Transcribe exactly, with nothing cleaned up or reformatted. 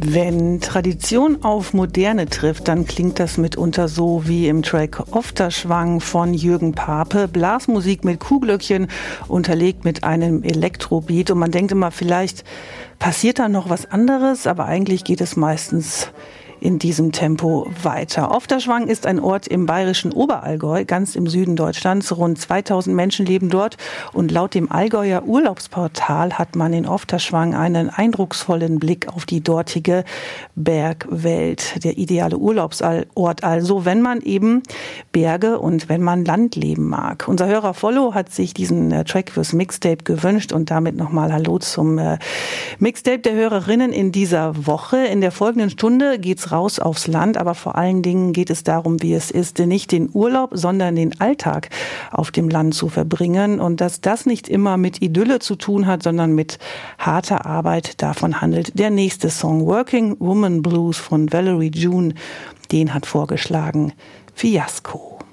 Wenn Tradition auf Moderne trifft, dann klingt das mitunter so wie im Track Ofterschwang von Jürgen Pape. Blasmusik mit Kuhglöckchen, unterlegt mit einem Elektrobeat. Und man denkt immer, vielleicht passiert da noch was anderes, aber eigentlich geht es meistens in diesem Tempo weiter. Ofterschwang ist ein Ort im bayerischen Oberallgäu, ganz im Süden Deutschlands. Rund zweitausend Menschen leben dort und laut dem Allgäuer Urlaubsportal hat man in Ofterschwang einen eindrucksvollen Blick auf die dortige Bergwelt. Der ideale Urlaubsort also, wenn man eben Berge und wenn man Landleben mag. Unser Hörer Follow hat sich diesen äh, Track fürs Mixtape gewünscht und damit nochmal Hallo zum äh, Mixtape der Hörerinnen in dieser Woche. In der folgenden Stunde geht's raus aufs Land, aber vor allen Dingen geht es darum, wie es ist, nicht den Urlaub, sondern den Alltag auf dem Land zu verbringen und dass das nicht immer mit Idylle zu tun hat, sondern mit harter Arbeit. Davon handelt der nächste Song, Working Woman Blues von Valerie June. Den hat vorgeschlagen Fiasco.